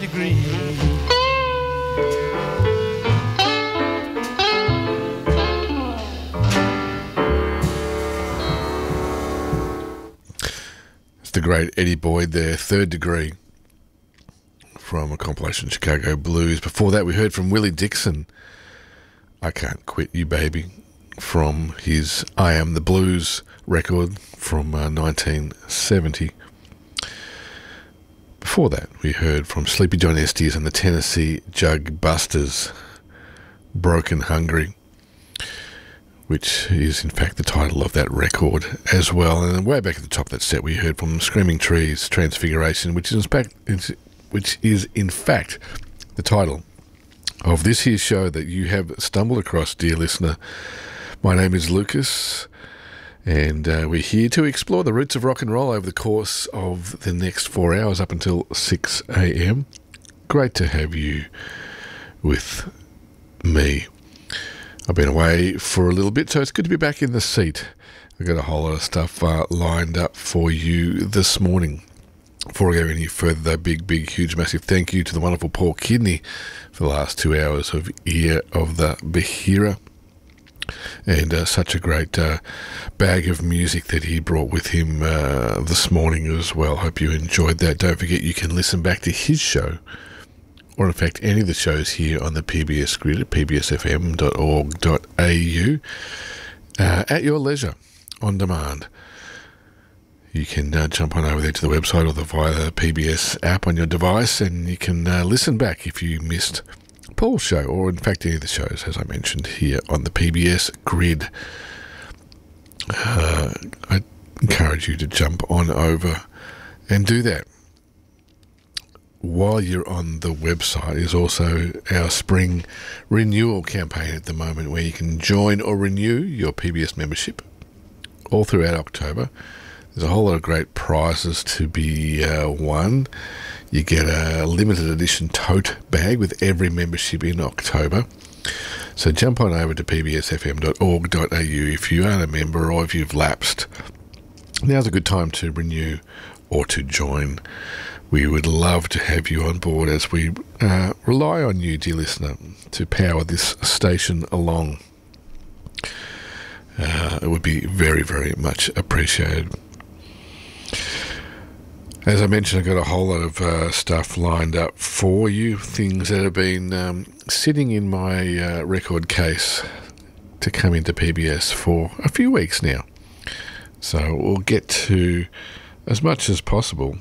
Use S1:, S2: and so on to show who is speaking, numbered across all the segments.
S1: degree.
S2: It's the great Eddie Boyd there, Third Degree, from a compilation, Chicago Blues. Before that, we heard from Willie Dixon, I Can't Quit You Baby, from his I Am the Blues record from 1970. Before that, we heard from Sleepy John Estes and the Tennessee Jug Busters, Broken Hungry, which is in fact the title of that record as well. And way back at the top of that set, we heard from Screaming Trees, Transfiguration, which is in fact the title of this here show that you have stumbled across, dear listener. My name is Lucas, and we're here to explore the roots of rock and roll over the course of the next 4 hours up until 6 a.m. Great to have you with me. I've been away for a little bit, so it's good to be back in the seat. I've got a whole lot of stuff lined up for you this morning. Before I go any further, though, big, huge, massive thank you to the wonderful Paul Kidney for the last 2 hours of Ear of the Bahira. And such a great bag of music that he brought with him this morning as well. Hope you enjoyed that. Don't forget you can listen back to his show, or in fact any of the shows here on the PBS grid at pbsfm.org.au at your leisure, on demand. You can jump on over there to the website or via the PBS app on your device, and you can listen back if you missed Paul's show, or in fact any of the shows, as I mentioned, here on the PBS grid. I encourage you to jump on over and do that. While you're on the website is also our spring renewal campaign at the moment, where you can join or renew your PBS membership all throughout October. There's a whole lot of great prizes to be won. You get a limited edition tote bag with every membership in October. So jump on over to pbsfm.org.au if you aren't a member or if you've lapsed. Now's a good time to renew or to join. We would love to have you on board as we rely on you, dear listener, to power this station along. It would be very, very much appreciated. As I mentioned, I've got a whole lot of stuff lined up for you, things that have been sitting in my record case to come into PBS for a few weeks now. So we'll get to as much as possible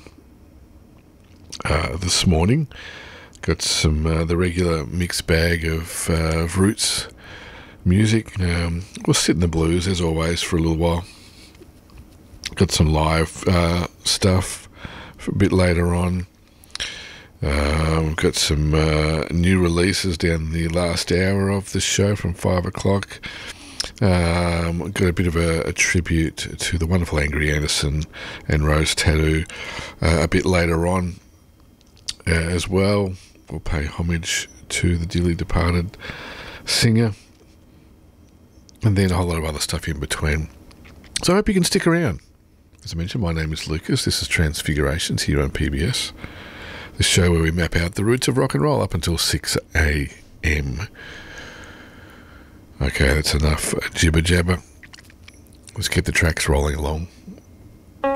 S2: this morning. Got some the regular mixed bag of roots music. We'll sit in the blues as always for a little while. Got some live stuff for a bit later on. We've got some new releases down the last hour of the show from 5 o'clock. Got a bit of a tribute to the wonderful Angry Anderson and Rose Tattoo a bit later on as well. We'll pay homage to the dearly departed singer, and then a whole lot of other stuff in between. So I hope you can stick around. As I mentioned, my name is Lucas. This is Transfigurations here on PBS, the show where we map out the roots of rock and roll up until 6 a.m. Okay, that's enough jibber jabber. Let's get the tracks rolling along.